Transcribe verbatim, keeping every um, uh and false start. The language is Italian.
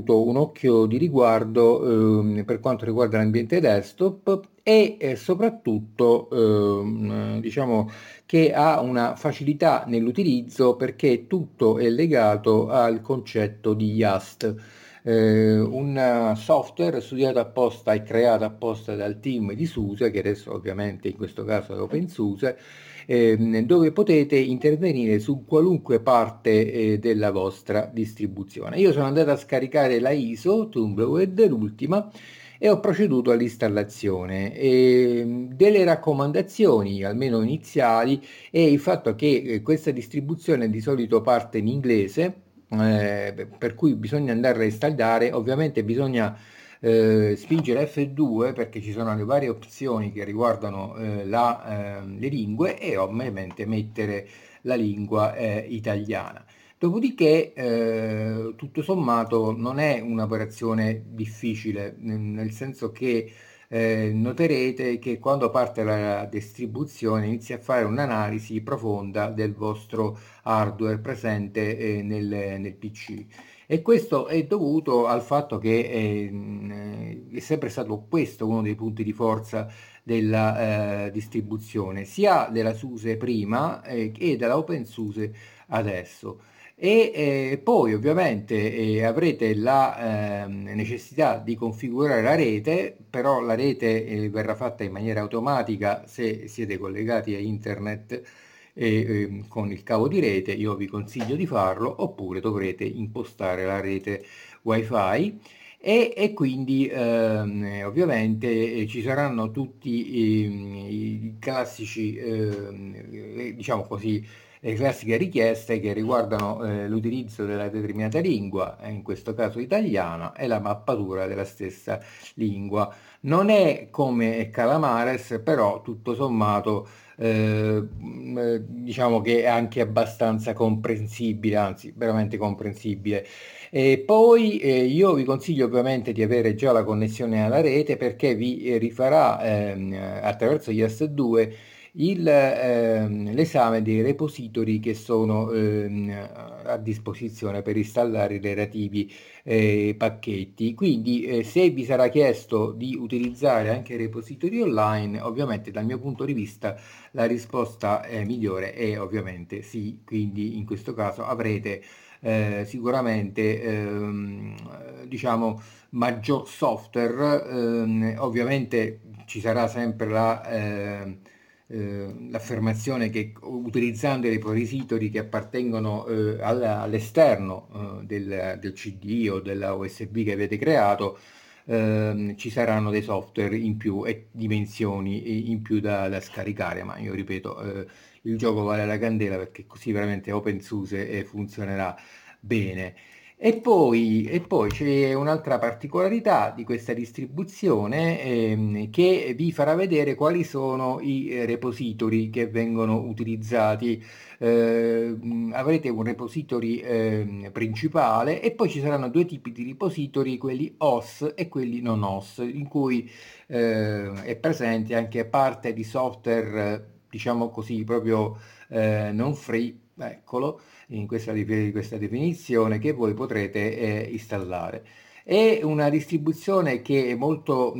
avuto un occhio di riguardo ehm, per quanto riguarda l'ambiente desktop e eh, soprattutto ehm, diciamo che ha una facilità nell'utilizzo perché tutto è legato al concetto di YaST, eh, un software studiato apposta e creato apposta dal team di SUSE, che adesso ovviamente in questo caso è OpenSUSE, ehm, dove potete intervenire su qualunque parte eh, della vostra distribuzione. Io sono andato a scaricare la I S O Tumbleweed, l'ultima, e ho proceduto all'installazione. E delle raccomandazioni, almeno iniziali, è il fatto che eh, questa distribuzione di solito parte in inglese, eh, per cui bisogna andare a installare, ovviamente bisogna eh, spingere F due perché ci sono le varie opzioni che riguardano eh, la, eh, le lingue e ovviamente mettere la lingua eh, italiana. Dopodiché, eh, tutto sommato, non è un'operazione difficile, nel senso che eh, noterete che quando parte la distribuzione inizia a fare un'analisi profonda del vostro hardware presente eh, nel, nel P C. E questo è dovuto al fatto che eh, è sempre stato questo uno dei punti di forza della eh, distribuzione, sia della SUSE prima eh, che della OpenSUSE adesso. E eh, poi ovviamente eh, avrete la ehm, necessità di configurare la rete, però la rete eh, verrà fatta in maniera automatica se siete collegati a internet e, ehm, con il cavo di rete. Io vi consiglio di farlo, oppure dovrete impostare la rete wifi. E, e quindi ehm, eh, ovviamente eh, ci saranno tutti ehm, i classici, ehm, eh, diciamo così, le classiche richieste che riguardano eh, l'utilizzo della determinata lingua, eh, in questo caso italiana, e la mappatura della stessa lingua. Non è come Calamares, però tutto sommato eh, mh, eh, diciamo che è anche abbastanza comprensibile, anzi veramente comprensibile. E poi eh, io vi consiglio ovviamente di avere già la connessione alla rete perché vi eh, rifarà ehm, attraverso gli S due il, ehm, l'esame dei repository che sono ehm, a disposizione per installare i relativi eh, pacchetti. Quindi eh, se vi sarà chiesto di utilizzare anche i repository online, ovviamente dal mio punto di vista la risposta eh, migliore è ovviamente sì, quindi in questo caso avrete eh, sicuramente ehm, diciamo maggior software, ehm, ovviamente ci sarà sempre la ehm, eh, l'affermazione che utilizzando i repository che appartengono eh, all- all'esterno eh, del, del C D o della U S B che avete creato, ehm, ci saranno dei software in più e dimensioni in più da, da scaricare, ma io ripeto, eh, il gioco vale la candela perché così veramente OpenSUSE e funzionerà bene. E poi, e poi c'è un'altra particolarità di questa distribuzione ehm, che vi farà vedere quali sono i eh, repository che vengono utilizzati. Eh, mh, avrete un repository ehm, principale e poi ci saranno due tipi di repository, quelli O S e quelli non O S, in cui eh, è presente anche parte di software, eh, diciamo così, proprio eh, non free, eccolo in questa, di questa definizione che voi potrete eh, installare. È una distribuzione che è molto